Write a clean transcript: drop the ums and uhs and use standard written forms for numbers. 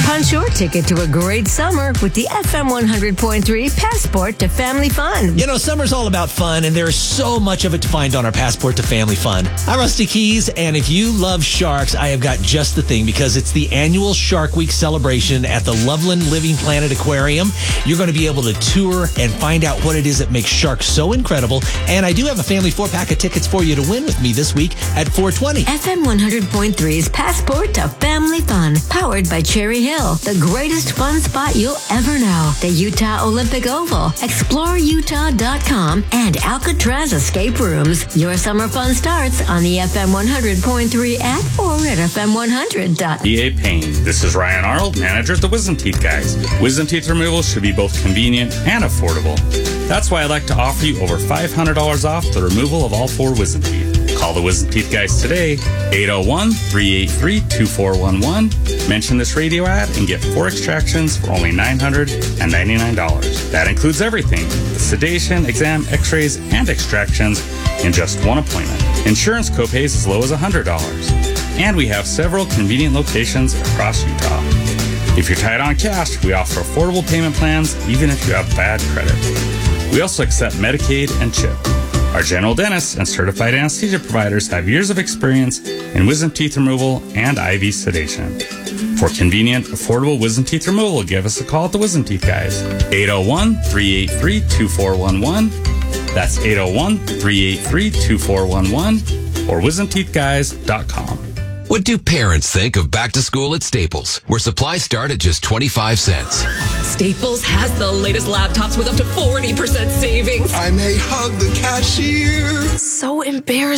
Punch your ticket to a great summer with the FM 100.3 Passport to Family Fun. You know, summer's all about fun, and there's so much of it to find on our Passport to Family Fun. I'm Rusty Keys, and if you love sharks, I have got just the thing, because it's the annual Shark Week celebration at the Loveland Living Planet Aquarium. You're going to be able to tour and find out what it is that makes sharks so incredible. And I do have a family 4-pack of tickets for you to win with me this week at 420. FM 100.3's Passport to Family Fun, powered by Cherry Hill, the greatest fun spot you'll ever know. The Utah Olympic Oval, ExploreUtah.com, and Alcatraz Escape Rooms. Your summer fun starts on the FM 100.3 app or at FM100. EA Payne. This is Ryan Arnold, manager at the Wisdom Teeth Guys. Wisdom Teeth removal should be both convenient and affordable. That's why I'd like to offer you over $500 off the removal of all 4 wisdom teeth. Call the Wisdom Teeth Guys today, 801-383-2411. Mention this radio ad and get 4 extractions for only $999. That includes everything: the sedation, exam, x-rays, and extractions in just one appointment. Insurance copays as low as $100. And we have several convenient locations across Utah. If you're tight on cash, we offer affordable payment plans even if you have bad credit. We also accept Medicaid and CHIP. Our general dentists and certified anesthesia providers have years of experience in wisdom teeth removal and IV sedation. For convenient, affordable wisdom teeth removal, give us a call at the Wisdom Teeth Guys. 801-383-2411. That's 801-383-2411 or wisdomteethguys.com. What do parents think of back to school at Staples, where supplies start at just 25 cents? Staples has the latest laptops with up to 40% savings. I may hug the cashier. So embarrassing.